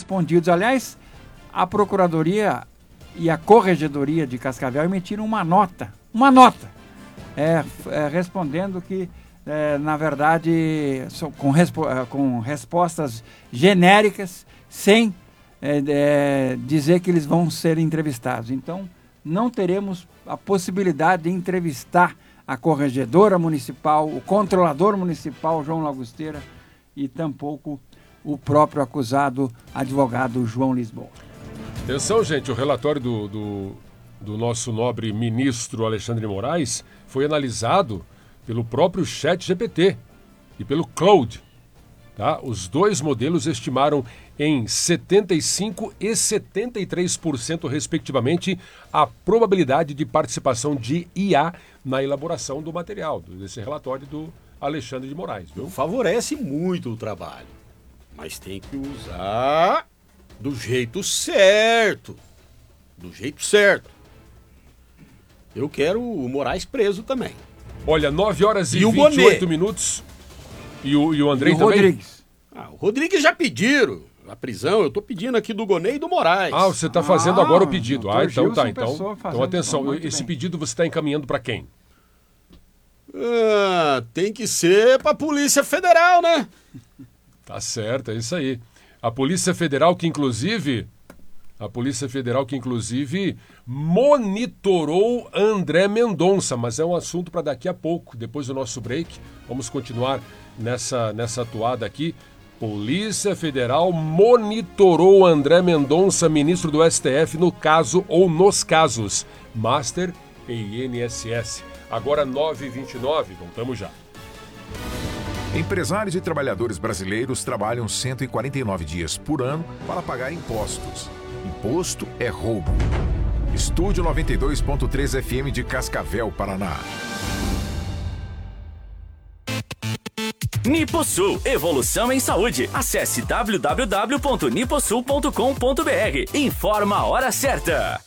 respondidos. Aliás, a Procuradoria e a Corregedoria de Cascavel emitiram uma nota, respondendo que, na verdade, com respostas genéricas, sem dizer que eles vão ser entrevistados. Então, não teremos a possibilidade de entrevistar a corregedora municipal, o controlador municipal, João Lagusteira, e tampouco o próprio acusado, advogado João Lisboa. Atenção, gente, o relatório do nosso nobre ministro Alexandre de Moraes foi analisado pelo próprio ChatGPT e pelo Claude. Tá? Os dois modelos estimaram em 75% e 73%, respectivamente, a probabilidade de participação de IA na elaboração do material, desse relatório do Alexandre de Moraes. Viu? Favorece muito o trabalho, mas tem que usar do jeito certo. Do jeito certo. Eu quero o Moraes preso também. Olha, 9 horas e 28 minutos. E o Andrei também? Rodrigues. O Rodrigues já pediram a prisão. Eu tô pedindo aqui do Gonê e do Moraes. Você tá fazendo agora o pedido. Então tá. Então Atenção, esse pedido você está encaminhando para quem? Tem que ser pra Polícia Federal, né? Tá certo, é isso aí. A Polícia Federal que inclusive monitorou André Mendonça, mas é um assunto para daqui a pouco, depois do nosso break. Vamos continuar nessa atuada aqui. Polícia Federal monitorou André Mendonça, ministro do STF, no caso ou nos casos Master e INSS. Agora 9h29, voltamos já. Empresários e trabalhadores brasileiros trabalham 149 dias por ano para pagar impostos. Imposto é roubo. Estúdio 92.3 FM de Cascavel, Paraná. Niposul, evolução em saúde. Acesse www.niposul.com.br. Informa a hora certa.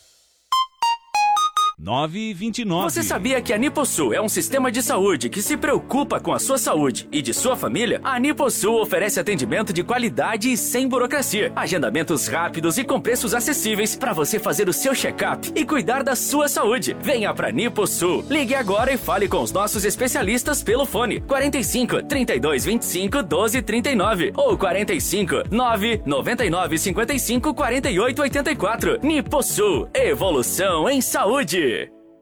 9h29. Você sabia que a Niposul é um sistema de saúde que se preocupa com a sua saúde e de sua família? A Niposul oferece atendimento de qualidade e sem burocracia. Agendamentos rápidos e com preços acessíveis para você fazer o seu check-up e cuidar da sua saúde. Venha para Niposul. Ligue agora e fale com os nossos especialistas pelo fone 45 32 25 12 39 ou 45 9 99 55 48 84. Niposul, evolução em saúde.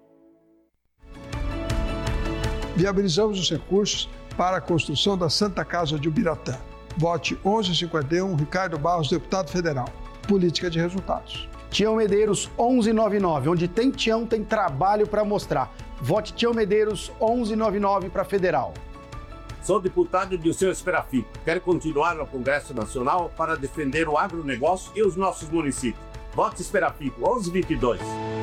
Viabilizamos os recursos para a construção da Santa Casa de Ubiratã. Vote 1151, Ricardo Barros, deputado federal. Política de resultados. Tião Medeiros 1199, onde tem Tião, tem trabalho para mostrar. Vote Tião Medeiros 1199 para federal. Sou deputado de Dirceu Esperafico. Quero continuar no Congresso Nacional para defender o agronegócio e os nossos municípios. Vote Esperafico 1122.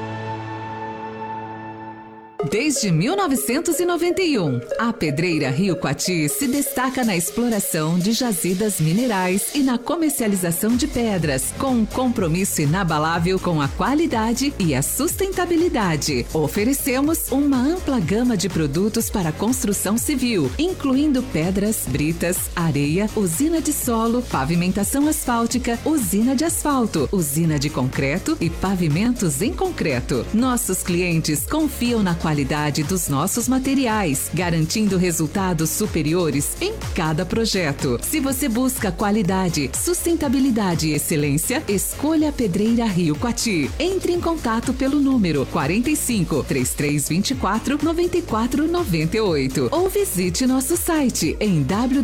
Desde 1991, a Pedreira Rio Coati se destaca na exploração de jazidas minerais e na comercialização de pedras, com um compromisso inabalável com a qualidade e a sustentabilidade. Oferecemos uma ampla gama de produtos para construção civil, incluindo pedras, britas, areia, usina de solo, pavimentação asfáltica, usina de asfalto, usina de concreto e pavimentos em concreto. Nossos clientes confiam na qualidade dos nossos materiais, garantindo resultados superiores em cada projeto. Se você busca qualidade, sustentabilidade e excelência, escolha a Pedreira Rio Coati. Entre em contato pelo número 45 3324 9498 ou visite nosso site em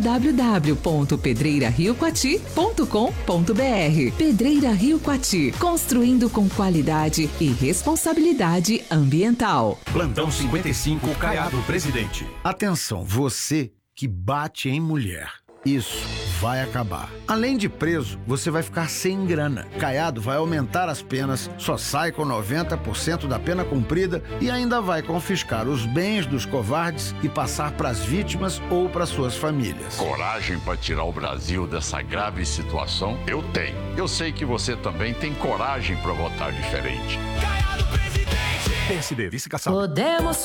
www.pedreirariocoati.com.br. Pedreira Rio Coati, construindo com qualidade e responsabilidade ambiental. Plantão 55, Caiado Presidente. Atenção, você que bate em mulher. Isso vai acabar. Além de preso, você vai ficar sem grana. Caiado vai aumentar as penas, só sai com 90% da pena cumprida e ainda vai confiscar os bens dos covardes e passar para as vítimas ou para suas famílias. Coragem para tirar o Brasil dessa grave situação? Eu tenho. Eu sei que você também tem coragem para votar diferente. PSD, vice-caçado. Podemos